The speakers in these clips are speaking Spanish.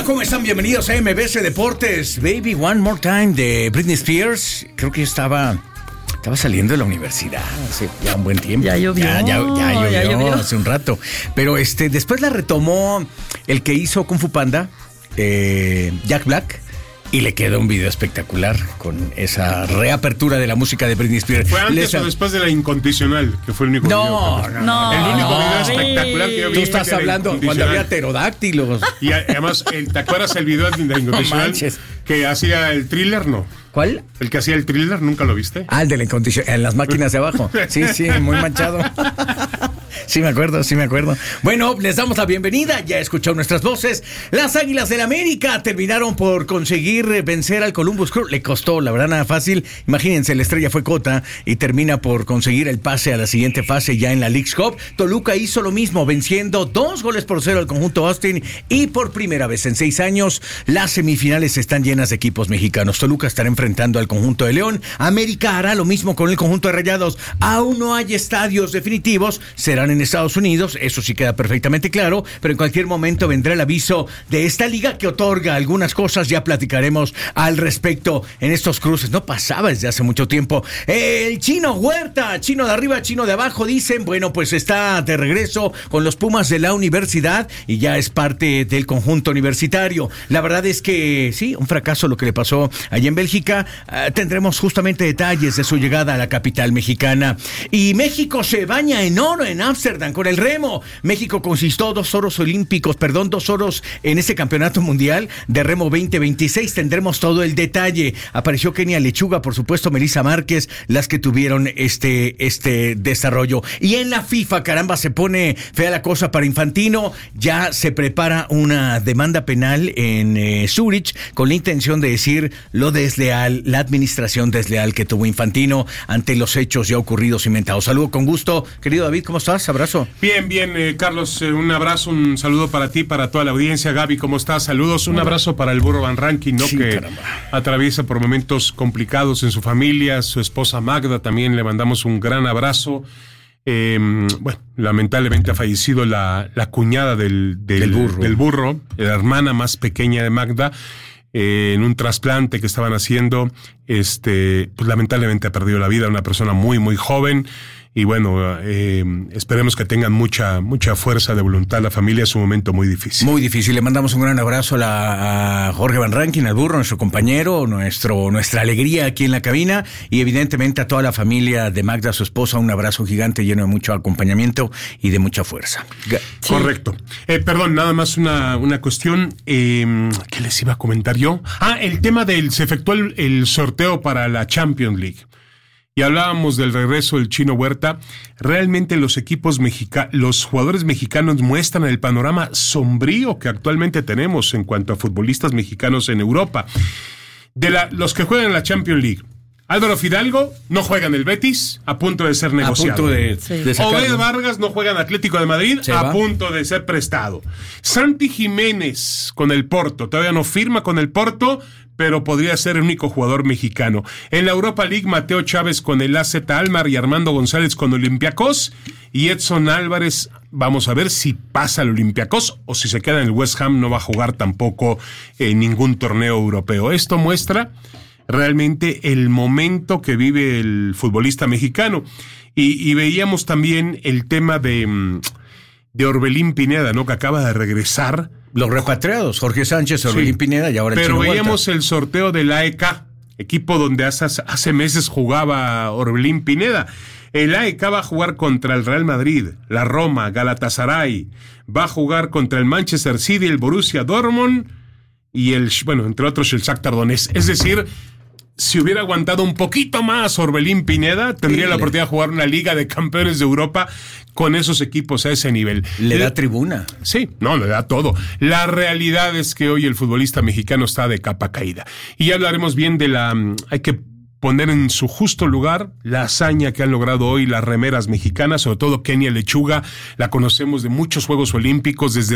Hola, ¿cómo están? Bienvenidos a MBC Deportes. Baby One More Time de Britney Spears. Creo que estaba saliendo de la universidad hace ya un buen tiempo. Ya llovió. Ya llovió hace un rato. Pero después la retomó el que hizo Kung Fu Panda, Jack Black. Y le quedó un video espectacular con esa reapertura de la música de Britney Spears. ¿Fue antes o después de la Incondicional? Que fue el único video. No. El único video espectacular que yo vi. Tú estás hablando cuando había pterodáctilos. Y además, ¿te acuerdas el video de la Incondicional? No que hacía el Thriller, ¿no? ¿Cuál? El que hacía el Thriller, ¿nunca lo viste? Ah, el de la Incondicional, en las máquinas de abajo. Sí, muy manchado. Sí me acuerdo. Bueno, les damos la bienvenida. Ya escucharon nuestras voces. Las Águilas del América terminaron por conseguir vencer al Columbus Crew. Le costó, la verdad, nada fácil. Imagínense, la estrella fue Cota y termina por conseguir el pase a la siguiente fase ya en la Leagues Cup. Toluca hizo lo mismo, venciendo 2-0 al conjunto Austin. Y por primera vez en 6 años, las semifinales están llenas de equipos mexicanos. Toluca estará enfrentando al conjunto de León. América hará lo mismo con el conjunto de Rayados. Aún no hay estadios definitivos. Serán en Estados Unidos, eso sí queda perfectamente claro, pero en cualquier momento vendrá el aviso de esta liga que otorga algunas cosas. Ya platicaremos al respecto en estos cruces. No pasaba desde hace mucho tiempo. El Chino Huerta, Chino de arriba, Chino de abajo, dicen, bueno, pues está de regreso con los Pumas de la universidad y ya es parte del conjunto universitario. La verdad es que sí, un fracaso lo que le pasó allá en Bélgica. Tendremos justamente detalles de su llegada a la capital mexicana. Y México se baña en oro en Ámsterdam con el remo. México conquistó 2 oros en ese campeonato mundial de remo 2026. Tendremos todo el detalle. Apareció Kenia Lechuga, por supuesto, Melissa Márquez, las que tuvieron este desarrollo. Y en la FIFA, caramba, se pone fea la cosa para Infantino. Ya se prepara una demanda penal en Zúrich con la intención de decir lo desleal, la administración desleal que tuvo Infantino ante los hechos ya ocurridos, inventados. Saludo con gusto, querido David, ¿cómo estás? Abrazo. Bien, Carlos, un abrazo, un saludo para ti, para toda la audiencia. Gaby, ¿cómo estás? Saludos, un abrazo para el Burro Van Rankin, ¿no? Sí, que caramba, atraviesa por momentos complicados en su familia, su esposa Magda, también le mandamos un gran abrazo. Bueno, lamentablemente ha fallecido la cuñada del burro, la hermana más pequeña de Magda, en un trasplante que estaban haciendo. Pues lamentablemente ha perdido la vida, una persona muy, muy joven. Y bueno, esperemos que tengan mucha fuerza de voluntad. La familia es un momento muy difícil. Muy difícil. Le mandamos un gran abrazo a Jorge Van Rankin, al burro, nuestro compañero, nuestra alegría aquí en la cabina. Y evidentemente a toda la familia de Magda, su esposa, un abrazo gigante lleno de mucho acompañamiento y de mucha fuerza. Sí. Correcto. Perdón, nada más una cuestión. ¿Qué les iba a comentar yo? El tema se efectuó el sorteo para la Champions League. Y hablábamos del regreso del Chino Huerta. Realmente los jugadores mexicanos muestran el panorama sombrío que actualmente tenemos en cuanto a futbolistas mexicanos en Europa. Los que juegan en la Champions League, Álvaro Fidalgo no juega en el Betis, a punto de ser negociado. A punto de sacarlo. Obed Vargas no juega en Atlético de Madrid, a punto de ser prestado. Santi Jiménez con el Porto, todavía no firma con el Porto, pero podría ser el único jugador mexicano. En la Europa League, Mateo Chávez con el AZ Alkmaar y Armando González con Olympiacos. Y Edson Álvarez, vamos a ver si pasa al Olympiacos o si se queda en el West Ham, no va a jugar tampoco en ningún torneo europeo. Esto muestra realmente el momento que vive el futbolista mexicano. Y veíamos también el tema de Orbelín Pineda, ¿no? Que acaba de regresar. Los repatriados, Jorge Sánchez, Orbelín Pineda y ahora el Chino Huerta. Pero veíamos el sorteo del AEK, equipo donde hace meses jugaba Orbelín Pineda. El AEK va a jugar contra el Real Madrid, la Roma, Galatasaray, va a jugar contra el Manchester City, el Borussia Dortmund y entre otros el Shakhtar Donetsk. Es decir, si hubiera aguantado un poquito más Orbelín Pineda, tendría la oportunidad de jugar una Liga de Campeones de Europa con esos equipos a ese nivel. Le da tribuna. Sí, le da todo. La realidad es que hoy el futbolista mexicano está de capa caída. Y ya hablaremos bien hay que poner en su justo lugar la hazaña que han logrado hoy las remeras mexicanas, sobre todo Kenia Lechuga. La conocemos de muchos Juegos Olímpicos desde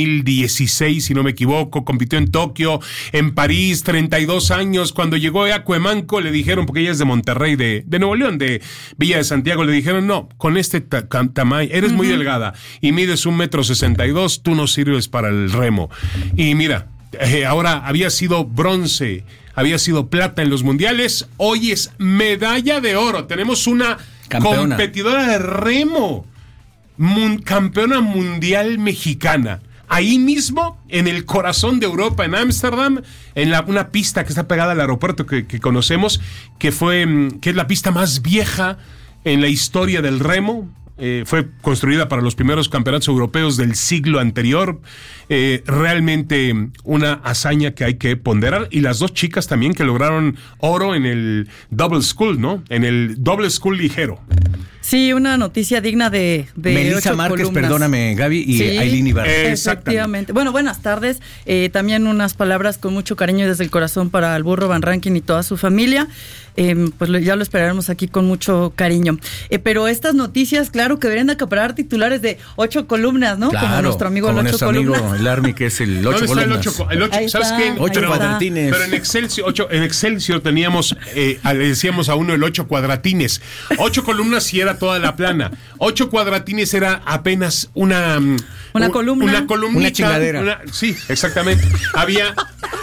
2016, si no me equivoco, compitió en Tokio, en París, 32 años. Cuando llegó a Cuemanco le dijeron, porque ella es de Monterrey, de Nuevo León, de Villa de Santiago, le dijeron, no, con este tamaño, eres muy delgada y mides 1,62 m, tú no sirves para el remo. Y mira, ahora había sido bronce, había sido plata en los mundiales, hoy es medalla de oro. Tenemos una campeona, competidora de remo, campeona mundial mexicana. Ahí mismo, en el corazón de Europa, en Ámsterdam, en una pista que está pegada al aeropuerto que conocemos, que es la pista más vieja en la historia del remo. Fue construida para los primeros campeonatos europeos del siglo anterior. Realmente una hazaña que hay que ponderar. Y las dos chicas también que lograron oro en el double scull, ¿no? En el doble scull ligero. Sí, una noticia digna de Melissa Márquez, columnas. Perdóname, Gaby, y Ailín Ibarra. Efectivamente. Bueno, buenas tardes. También unas palabras con mucho cariño desde el corazón para el Burro Van Rankin y toda su familia. Pues ya lo esperaremos aquí con mucho cariño. Pero estas noticias, claro, que deberían de acaparar titulares de 8 columnas, ¿no? Claro, como nuestro amigo el 8 columnas. Amigo, el Army, que es el 8 columnas. El 8, ¿sabes qué? 8 cuadratines. Pero en Excelsior teníamos, le decíamos a uno el 8 cuadratines. 8 columnas sí era toda la plana. 8 cuadratines era apenas una columna. Una columnita. Una chingadera. Sí, exactamente. Había...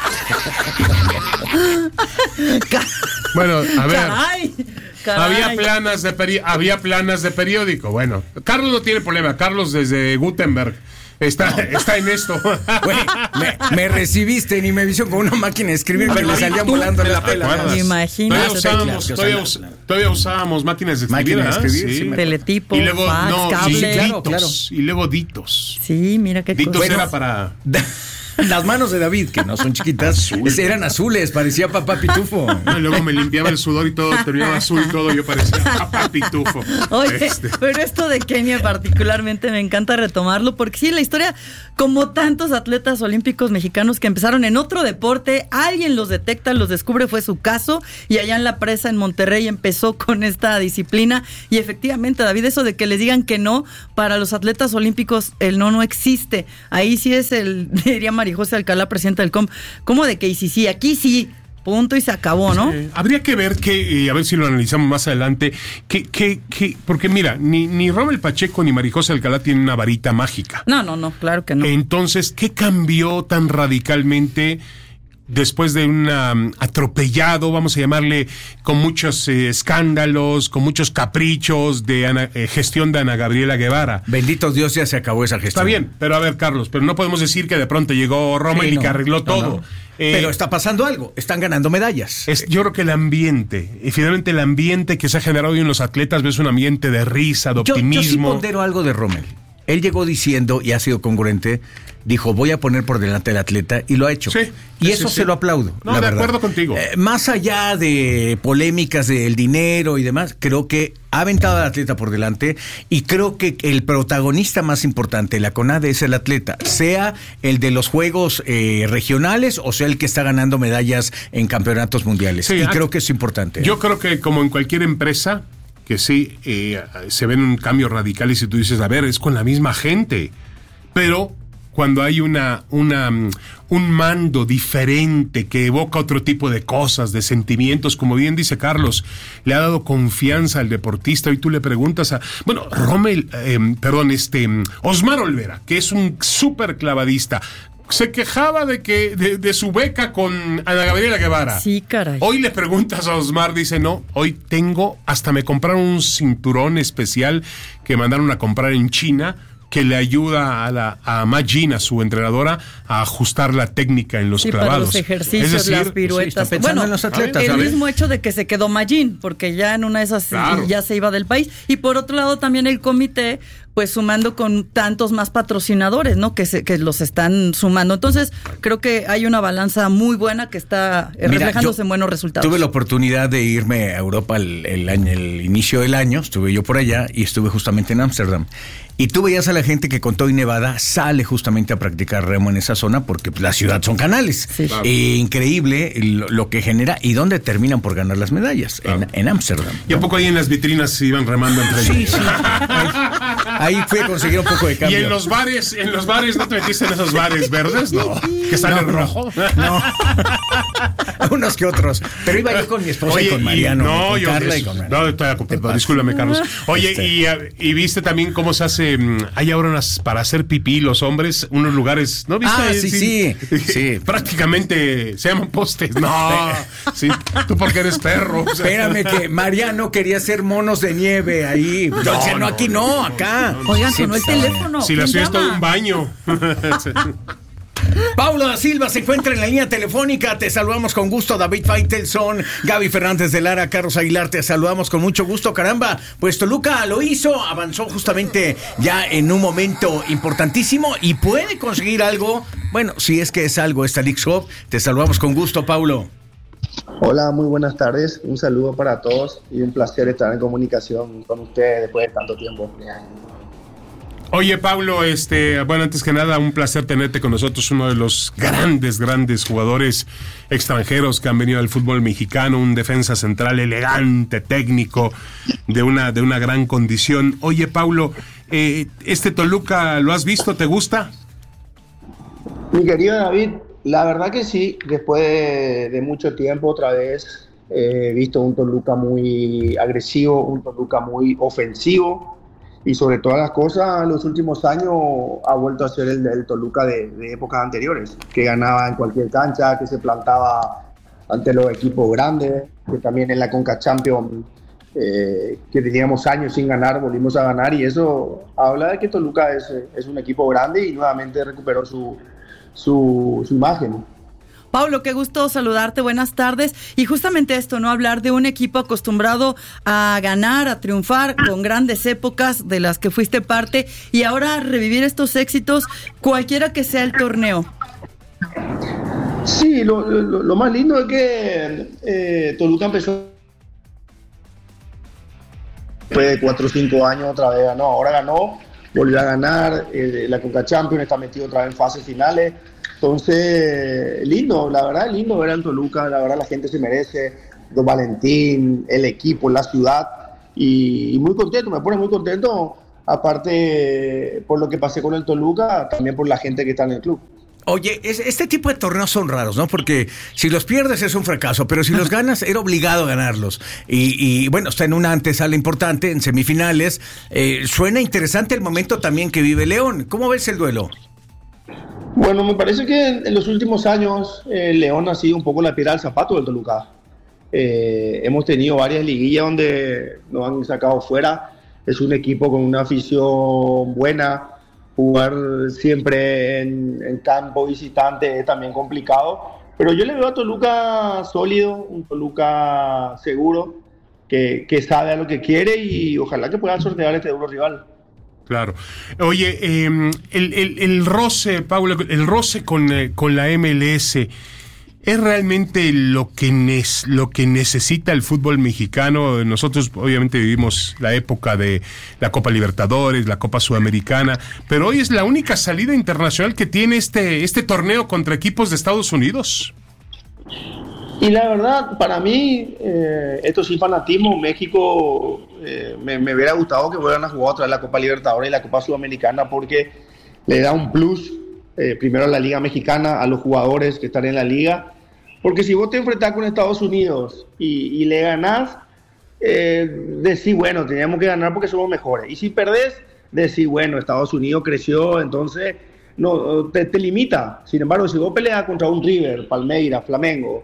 Bueno, a ver. Caray. Había planas de periódico. Bueno, Carlos no tiene problema. Carlos desde Gutenberg está en esto. Güey, me recibiste ni me visió con una máquina de escribir que le salía volando en la pela. Imagínate. Todavía usábamos máquinas de escribir. Sí. Teletipos, y luego, fax, cable. Claro. Y luego ditos. Sí, mira qué ditos cosa. Era para... Las manos de David, que no son chiquitas, eran azules, parecía Papá Pitufo. Y luego me limpiaba el sudor y todo, terminaba azul y todo, yo parecía Papá Pitufo. Oye, pero esto de Kenia particularmente me encanta retomarlo, porque sí, la historia, como tantos atletas olímpicos mexicanos que empezaron en otro deporte, alguien los detecta, los descubre, fue su caso, y allá en la presa en Monterrey empezó con esta disciplina, y efectivamente, David, eso de que les digan que no, para los atletas olímpicos el no existe. Ahí sí es diría María José Alcalá, presidenta del COM, ¿cómo de que y sí, aquí sí, punto y se acabó, ¿no? Habría que ver a ver si lo analizamos más adelante, porque mira, ni Rommel Pacheco ni María José Alcalá tienen una varita mágica. No, claro que no. Entonces, ¿qué cambió tan radicalmente después de un atropellado, vamos a llamarle, con muchos escándalos, con muchos caprichos de gestión de Ana Gabriela Guevara? Bendito Dios, ya se acabó esa gestión. Está bien, pero a ver, Carlos, pero no podemos decir que de pronto llegó Rommel y que arregló todo. No. Pero está pasando algo, están ganando medallas. Yo creo que el ambiente, y finalmente el ambiente que se ha generado hoy en los atletas, ves un ambiente de risa, de optimismo. Yo sí pondero algo de Rommel. Él llegó diciendo, y ha sido congruente, dijo, voy a poner por delante al atleta, y lo ha hecho. Sí, y eso se lo aplaudo. No, de acuerdo contigo. Más allá de polémicas del dinero y demás, creo que ha aventado al atleta por delante, y creo que el protagonista más importante de la CONADE es el atleta, sea el de los Juegos regionales o sea el que está ganando medallas en campeonatos mundiales. Sí, y creo que es importante. Yo creo que como en cualquier empresa, que sí, se ven un cambio radical y si tú dices, a ver, es con la misma gente, pero cuando hay un mando diferente que evoca otro tipo de cosas, de sentimientos, como bien dice Carlos, le ha dado confianza al deportista. Y tú le preguntas Osmar Olvera, que es un súper clavadista, se quejaba de su beca con Ana Gabriela Guevara. Sí, caray. Hoy le preguntas a Osmar, dice, no, hoy hasta me compraron un cinturón especial que mandaron a comprar en China, que le ayuda a Majin, a su entrenadora, a ajustar la técnica en los clavados. Para los ejercicios, es decir, las piruetas. Sí, bueno, en los atletas, el mismo hecho de que se quedó Majin, porque ya en una de esas ya se iba del país. Y por otro lado también el comité, pues sumando con tantos más patrocinadores, ¿no? Que los están sumando. Entonces, creo que hay una balanza muy buena que está reflejándose en buenos resultados. Tuve la oportunidad de irme a Europa el inicio del año, estuve yo por allá y estuve justamente en Ámsterdam. Y tú veías a la gente que con todo y nevada sale justamente a practicar remo en esa zona porque la ciudad son canales. Sí. Claro. Increíble lo que genera y dónde terminan por ganar las medallas, en Ámsterdam. ¿Y a poco ahí en las vitrinas se iban remando entre ellos? Sí. Ahí fui a conseguir un poco de cambio. ¿Y en los bares no te metiste en esos bares verdes? No, que sale en rojo. No. Unos que otros. Pero iba yo con mi esposa y con Mariano. Con Carla y con Mariano. No, estoy ocupado. Discúlpame, Carlos. Oye, y viste también cómo se hace. Hay ahora para hacer pipí los hombres, unos lugares. ¿No viste? Sí. Prácticamente se llaman postes. No, sí. Tú porque eres perro. O sea. Espérame, que Mariano quería hacer monos de nieve ahí. Yo decía, no, aquí no, acá. Oigan, sonó el teléfono. Si la ciudad es todo un baño. Paulo da Silva se encuentra en la línea telefónica. Te saludamos con gusto. David Faitelson, Gaby Fernández de Lara, Carlos Aguilar, te saludamos con mucho gusto. Caramba, pues Toluca lo hizo, avanzó justamente ya en un momento importantísimo y puede conseguir algo. Bueno, si es que es algo esta Leagues Cup. Te saludamos con gusto, Paulo. Hola, muy buenas tardes. Un saludo para todos y un placer estar en comunicación con ustedes después de tanto tiempo. Oye, Pablo, bueno, antes que nada, un placer tenerte con nosotros, uno de los grandes jugadores extranjeros que han venido al fútbol mexicano, un defensa central elegante, técnico, de una gran condición. Oye, Pablo, Toluca, ¿lo has visto? ¿Te gusta? Mi querido David, la verdad que sí, después de mucho tiempo otra vez he visto un Toluca muy agresivo, un Toluca muy ofensivo. Y sobre todas las cosas, en los últimos años ha vuelto a ser el Toluca de épocas anteriores, que ganaba en cualquier cancha, que se plantaba ante los equipos grandes, que también en la Conca Champions, que teníamos años sin ganar, volvimos a ganar, y eso habla de que Toluca es un equipo grande y nuevamente recuperó su imagen. Pablo, qué gusto saludarte, buenas tardes. Y justamente esto, ¿no? Hablar de un equipo acostumbrado a ganar, a triunfar, con grandes épocas de las que fuiste parte, y ahora revivir estos éxitos, cualquiera que sea el torneo. Sí, lo más lindo es que Toluca empezó después de 4 o 5 años, otra vez ganó, ahora ganó, volvió a ganar, la Conca Champions, está metido otra vez en fases finales. Entonces, lindo, la verdad es lindo ver al Toluca, la verdad la gente se merece, Don Valentín, el equipo, la ciudad, y muy contento, me pone muy contento, aparte por lo que pasé con el Toluca, también por la gente que está en el club. Oye, este tipo de torneos son raros, ¿no? Porque si los pierdes es un fracaso, pero si los ganas, era obligado a ganarlos. Y bueno, está en una antesala importante, en semifinales. Suena interesante el momento también que vive León. ¿Cómo ves el duelo? Bueno, me parece que en los últimos años León ha sido un poco la piedra del zapato del Toluca. Hemos tenido varias liguillas donde nos han sacado fuera. Es un equipo con una afición buena. Jugar siempre en campo visitante es también complicado. Pero yo le veo a Toluca sólido, un Toluca seguro, que sabe a lo que quiere y ojalá que pueda sortear este duro rival. Claro. Oye, el roce, Pablo, el roce con la MLS, ¿es realmente lo que necesita el fútbol mexicano? Nosotros obviamente vivimos la época de la Copa Libertadores, la Copa Sudamericana, pero hoy es la única salida internacional que tiene este torneo contra equipos de Estados Unidos. Y la verdad, para mí, esto sí fanatismo. México me hubiera gustado que vuelvan a jugar otra vez la Copa Libertadores y la Copa Sudamericana porque le da un plus, primero a la Liga Mexicana, a los jugadores que están en la liga. Porque si vos te enfrentás con Estados Unidos y le ganás, decís, bueno, teníamos que ganar porque somos mejores. Y si perdés, decís, bueno, Estados Unidos creció, entonces no te limita. Sin embargo, si vos peleas contra un River, Palmeiras, Flamengo,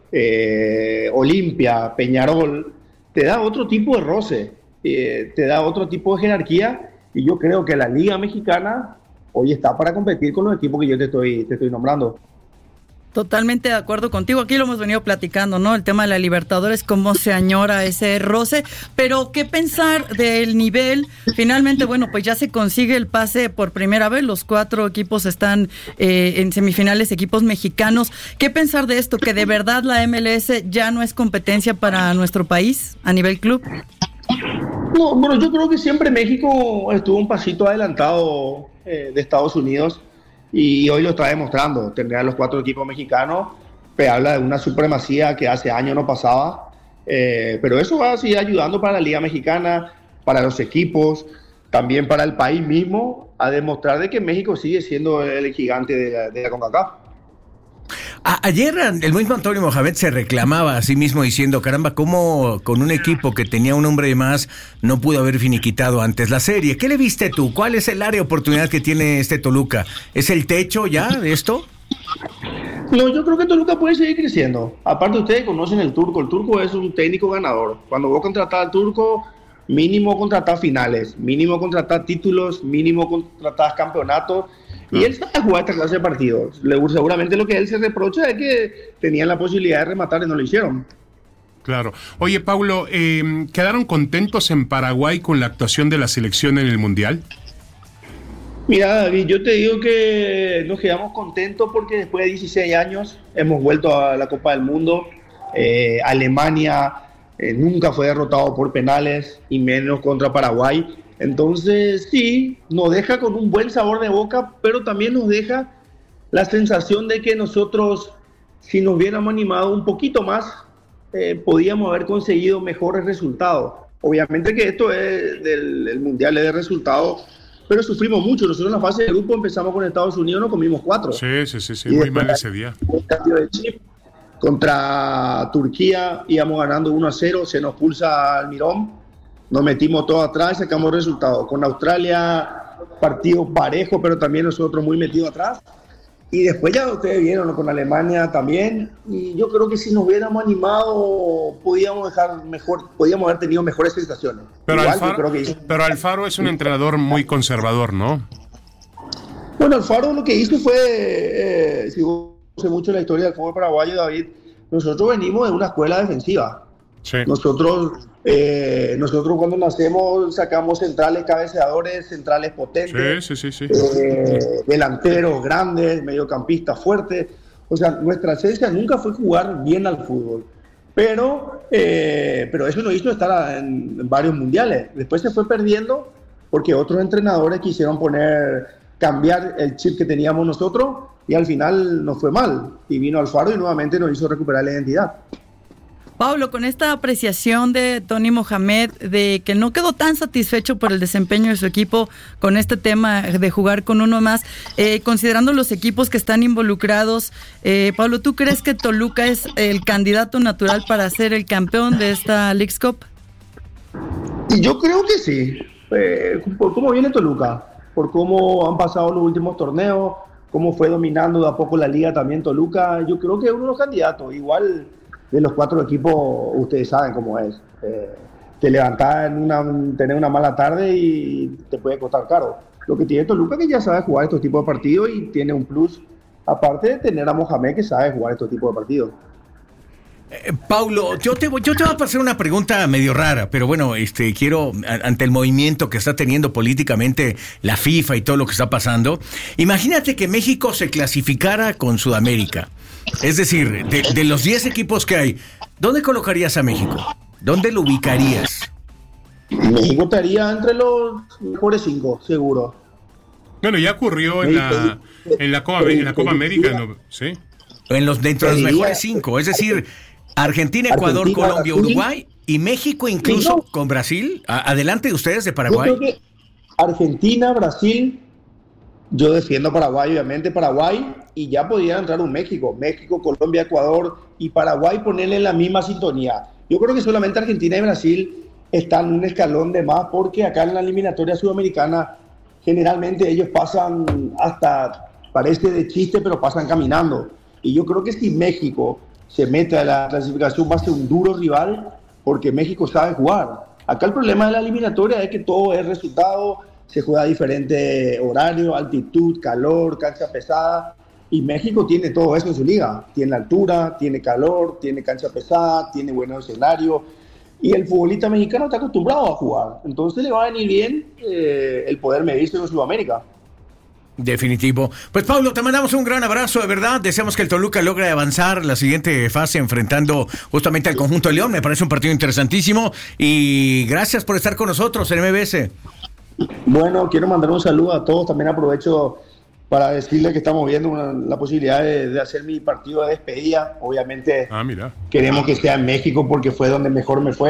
Olimpia, Peñarol, te da otro tipo de roce, te da otro tipo de jerarquía, y yo creo que la Liga Mexicana hoy está para competir con los equipos que yo te estoy nombrando. Totalmente de acuerdo contigo, aquí lo hemos venido platicando, ¿no? El tema de la Libertadores, cómo se añora ese roce, pero ¿qué pensar del nivel? Finalmente, bueno, pues ya se consigue el pase por primera vez, los 4 equipos están en semifinales, equipos mexicanos. ¿Qué pensar de esto? ¿Que de verdad la MLS ya no es competencia para nuestro país a nivel club? No, bueno, yo creo que siempre México estuvo un pasito adelantado de Estados Unidos. Y hoy lo está demostrando, tener a los 4 equipos mexicanos, pues habla de una supremacía que hace años no pasaba, pero eso va a seguir ayudando para la Liga Mexicana, para los equipos, también para el país mismo, a demostrar de que México sigue siendo el gigante de la CONCACAF. Ayer el mismo Antonio Mohamed se reclamaba a sí mismo diciendo, caramba, ¿cómo con un equipo que tenía un hombre de más no pudo haber finiquitado antes la serie? ¿Qué le viste tú? ¿Cuál es el área de oportunidad que tiene este Toluca? ¿Es el techo ya de esto? No, yo creo que Toluca puede seguir creciendo. Aparte, ustedes conocen el Turco es un técnico ganador. Cuando vos contratás al Turco, mínimo contratás finales, mínimo contratás títulos, mínimo contratás campeonatos. Y él sabe jugar esta clase de partidos. Seguramente lo que él se reprocha es que tenían la posibilidad de rematar y no lo hicieron. Claro. Oye, Paulo, ¿quedaron contentos en Paraguay con la actuación de la selección en el Mundial? Mira, David, yo te digo que nos quedamos contentos porque después de 16 años hemos vuelto a la Copa del Mundo. Alemania nunca fue derrotado por penales y menos contra Paraguay. Entonces, sí, nos deja con un buen sabor de boca, pero también nos deja la sensación de que nosotros, si nos hubiéramos animado un poquito más, podíamos haber conseguido mejores resultados. Obviamente que esto es el Mundial es de resultados, pero sufrimos mucho. Nosotros en la fase de grupo empezamos con Estados Unidos, nos comimos 4. Sí, muy mal ese día. El cambio de chip contra Turquía, íbamos ganando 1-0, se nos pulsa Almirón. Nos metimos todo atrás y sacamos resultados. Con Australia, partido parejo, pero también nosotros muy metidos atrás. Y después ya ustedes vieron, ¿no? Con Alemania también. Y yo creo que si nos hubiéramos animado, podíamos haber tenido mejores sensaciones. Pero Alfaro es un entrenador muy conservador, ¿no? Bueno, Alfaro lo que hizo fue, si vos conoces mucho la historia del fútbol paraguayo, David, nosotros venimos de una escuela defensiva. Sí. Nosotros cuando nacemos sacamos centrales cabeceadores, centrales potentes, sí. Delanteros grandes, mediocampistas fuertes. O sea, nuestra esencia nunca fue jugar bien al fútbol. Pero eso nos hizo estar en varios mundiales. Después se fue perdiendo porque otros entrenadores quisieron cambiar el chip que teníamos nosotros y al final nos fue mal. Y vino Alfaro y nuevamente nos hizo recuperar la identidad. Pablo, con esta apreciación de Tony Mohamed de que no quedó tan satisfecho por el desempeño de su equipo con este tema de jugar con uno más, considerando los equipos que están involucrados, Pablo, ¿tú crees que Toluca es el candidato natural para ser el campeón de esta Leagues Cup? Yo creo que sí, por cómo viene Toluca, por cómo han pasado los últimos torneos, cómo fue dominando de a poco la liga también Toluca, yo creo que es uno de los candidatos. Igual de los 4 equipos, ustedes saben cómo es. Te levantás tener una mala tarde y te puede costar caro. Lo que tiene Toluca es que ya sabe jugar estos tipos de partidos y tiene un plus, aparte de tener a Mohamed que sabe jugar estos tipos de partidos. Paulo, yo te voy a pasar una pregunta medio rara, pero bueno, quiero, ante el movimiento que está teniendo políticamente la FIFA y todo lo que está pasando, imagínate que México se clasificara con Sudamérica. Es decir, de los 10 equipos que hay, ¿dónde colocarías a México? ¿Dónde lo ubicarías? México estaría entre los mejores 5, seguro. Bueno, ya ocurrió en la Copa América, ¿no? ¿Sí? Dentro de los mejores 5, es decir, Argentina, Ecuador, Colombia, Uruguay y México incluso con Brasil. Adelante de ustedes de Paraguay. Yo creo que Argentina, Brasil, yo defiendo Paraguay, obviamente Paraguay, y ya podría entrar un México, Colombia, Ecuador y Paraguay, ponerle en la misma sintonía. Yo creo que solamente Argentina y Brasil están un escalón de más porque acá en la eliminatoria sudamericana generalmente ellos pasan hasta, parece de chiste, pero pasan caminando. Y yo creo que si México se mete a la clasificación va a ser un duro rival porque México sabe jugar. Acá el problema de la eliminatoria es que todo es resultado, se juega a diferente horario, altitud, calor, cancha pesada. Y México tiene todo eso en su liga. Tiene altura, tiene calor, tiene cancha pesada, tiene buenos escenarios. Y el futbolista mexicano está acostumbrado a jugar. Entonces le va a venir bien el poder medirse en Sudamérica. Definitivo. Pues Pablo, te mandamos un gran abrazo, de verdad. Deseamos que el Toluca logre avanzar la siguiente fase enfrentando justamente al conjunto de León. Me parece un partido interesantísimo. Y gracias por estar con nosotros en MBS. Bueno, quiero mandar un saludo a todos. También aprovecho para decirles que estamos viendo la posibilidad de hacer mi partido de despedida. Obviamente queremos que sea en México porque fue donde mejor me fue.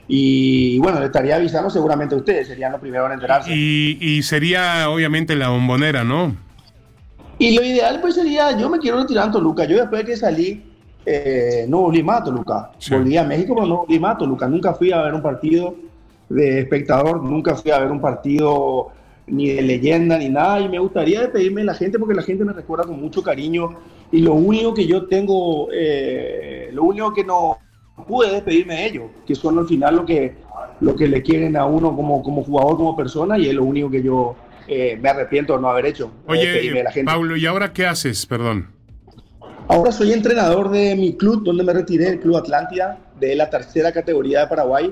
Y bueno, le estaría avisando seguramente a ustedes, serían los primeros en enterarse. Y sería obviamente la Bombonera, ¿no? Y lo ideal pues sería, yo me quiero retirar en Toluca. Yo después de que salí, no volví más a Toluca. Sí. Volví a México, pero no volví más a Toluca. Nunca fui a ver un partido de espectador, nunca fui a ver un partido ni de leyenda ni nada. Y me gustaría despedirme de la gente porque la gente me recuerda con mucho cariño. Y lo único que yo tengo, lo único que no pude despedirme de ellos, que son al final lo que le quieren a uno como jugador, como persona, y es lo único que yo me arrepiento de no haber hecho. Oye, la gente. Paulo, ¿y ahora qué haces? Perdón. Ahora soy entrenador de mi club, donde me retiré, el Club Atlántida, de la tercera categoría de Paraguay,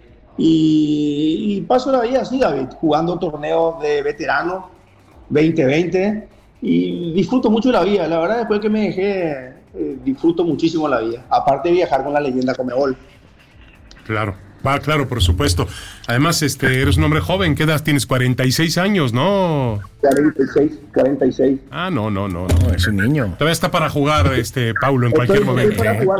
y paso la vida así, David, jugando torneos de veteranos 2020, y disfruto mucho la vida. La verdad, después que me dejé, disfruto muchísimo la vida, aparte de viajar con la leyenda Conmebol. Claro, claro, por supuesto. Además, eres un hombre joven. ¿Qué edad tienes? 46 años, ¿no? 46. Ah, no, es un niño. Todavía está para jugar, Paulo, en cualquier momento.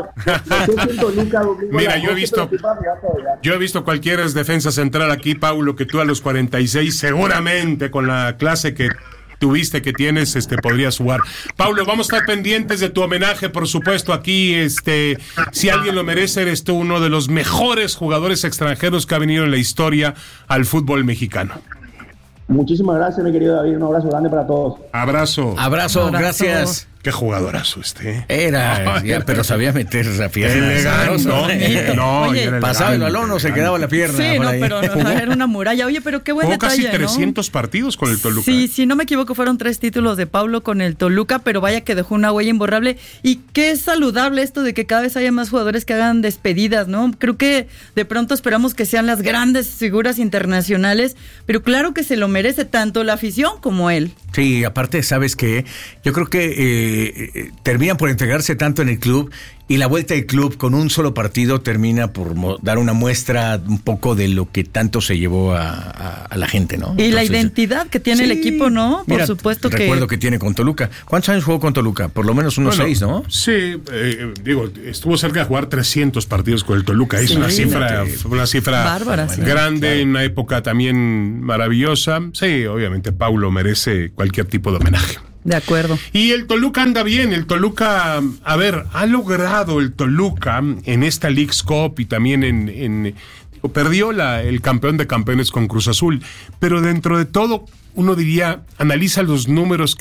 Mira, yo he visto cualquier defensa central aquí, Paulo, que tú a los 46 seguramente con la clase que tuviste, que tienes, podrías jugar. Paulo, vamos a estar pendientes de tu homenaje, por supuesto, aquí, si alguien lo merece, eres tú uno de los mejores jugadores extranjeros que ha venido en la historia al fútbol mexicano. Muchísimas gracias, mi querido David, un abrazo grande para todos. Abrazo, gracias. Qué jugadorazo Era, pero sabía meter esa pierna. Oye, pasaba el balón o se quedaba la pierna. Sí, pero era una muralla. Oye, pero qué buen detalle, casi 300 partidos con el Toluca. Sí, si no me equivoco, fueron 3 títulos de Paulo con el Toluca, pero vaya que dejó una huella imborrable. Y qué saludable esto de que cada vez haya más jugadores que hagan despedidas, ¿no? Creo que de pronto esperamos que sean las grandes figuras internacionales, pero claro que se lo merece tanto la afición como él. Sí, aparte, ¿sabes qué? Yo creo que terminan por entregarse tanto en el club, y la vuelta del club con un solo partido termina por dar una muestra un poco de lo que tanto se llevó a la gente, ¿no? Y entonces, la identidad que tiene el equipo, ¿no? Por supuesto que... Recuerdo que tiene con Toluca. ¿Cuántos años jugó con Toluca? Por lo menos unos 6, ¿no? Sí, estuvo cerca de jugar 300 partidos con el Toluca. Es una cifra bárbara, grande, claro. En una época también maravillosa. Sí, obviamente Paulo merece cualquier tipo de homenaje. De acuerdo. Y el Toluca anda bien, el Toluca, ha logrado el Toluca en esta Leagues Cup y también perdió el campeón de campeones con Cruz Azul, pero dentro de todo, uno diría, analiza los números